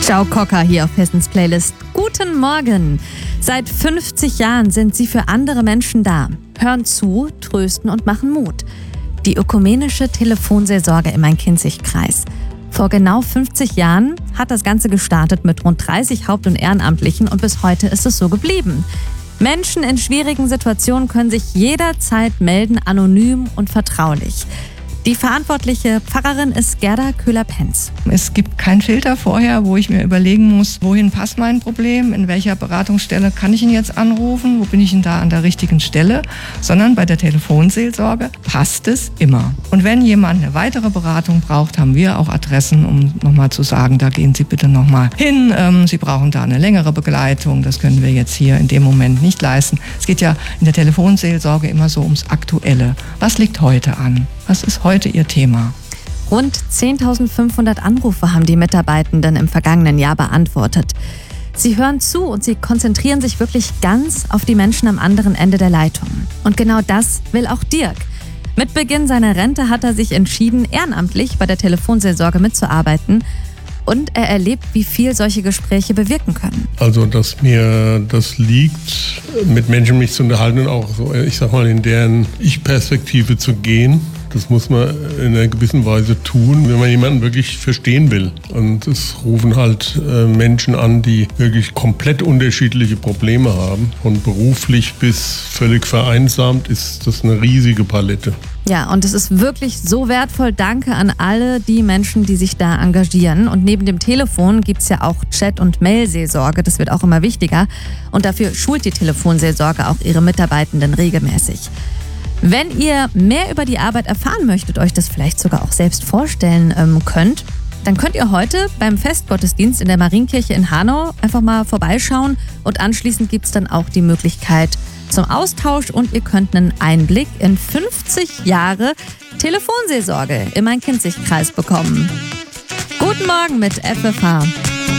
Ciao Cocker hier auf Hessens Playlist. Guten Morgen. Seit 50 Jahren sind sie für andere Menschen da, hören zu, trösten und machen Mut. Die ökumenische Telefonseelsorge im Main-Kinzig-Kreis. Vor genau 50 Jahren hat das Ganze gestartet mit rund 30 Haupt- und Ehrenamtlichen und bis heute ist es so geblieben. Menschen in schwierigen Situationen können sich jederzeit melden, anonym und vertraulich. Die verantwortliche Pfarrerin ist Gerda Köhler-Penz. Es gibt keinen Filter vorher, wo ich mir überlegen muss, wohin passt mein Problem, in welcher Beratungsstelle kann ich ihn jetzt anrufen, wo bin ich denn da an der richtigen Stelle, sondern bei der Telefonseelsorge passt es immer. Und wenn jemand eine weitere Beratung braucht, haben wir auch Adressen, um nochmal zu sagen, da gehen Sie bitte nochmal hin, Sie brauchen da eine längere Begleitung, das können wir jetzt hier in dem Moment nicht leisten. Es geht ja in der Telefonseelsorge immer so ums Aktuelle. Was liegt heute an? Was ist heute Ihr Thema? Rund 10.500 Anrufe haben die Mitarbeitenden im vergangenen Jahr beantwortet. Sie hören zu und sie konzentrieren sich wirklich ganz auf die Menschen am anderen Ende der Leitung. Und genau das will auch Dirk. Mit Beginn seiner Rente hat er sich entschieden, ehrenamtlich bei der Telefonseelsorge mitzuarbeiten. Und er erlebt, wie viel solche Gespräche bewirken können. Also, dass mir das liegt, mit Menschen mich zu unterhalten und auch so, ich sag mal, in deren Ich-Perspektive zu gehen. Das muss man in einer gewissen Weise tun, wenn man jemanden wirklich verstehen will. Und es rufen halt Menschen an, die wirklich komplett unterschiedliche Probleme haben. Von beruflich bis völlig vereinsamt ist das eine riesige Palette. Ja, und es ist wirklich so wertvoll. Danke an alle die Menschen, die sich da engagieren. Und neben dem Telefon gibt es ja auch Chat- und Mail-Seelsorge. Das wird auch immer wichtiger. Und dafür schult die Telefonseelsorge auch ihre Mitarbeitenden regelmäßig. Wenn ihr mehr über die Arbeit erfahren möchtet, euch das vielleicht sogar auch selbst vorstellen könnt, dann könnt ihr heute beim Festgottesdienst in der Marienkirche in Hanau einfach mal vorbeischauen und anschließend gibt es dann auch die Möglichkeit zum Austausch und ihr könnt einen Einblick in 50 Jahre Telefonseelsorge im Main-Kinzig-Kreis bekommen. Guten Morgen mit FFH.